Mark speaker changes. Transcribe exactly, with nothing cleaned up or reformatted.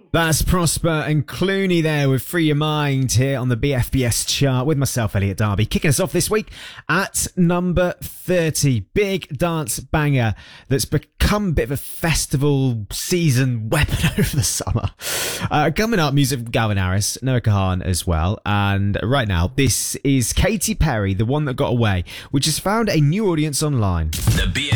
Speaker 1: That's Prosper and Clooney there with Free Your Mind here on the B F B S chart with myself, Elliot Darby, kicking us off this week at number thirty. Big dance banger that's become a bit of a festival season weapon over the summer. Uh, coming up, music from Calvin Harris, Noah Kahan as well. And right now, this is Katy Perry, The One That Got Away, which has found a new audience online.
Speaker 2: The B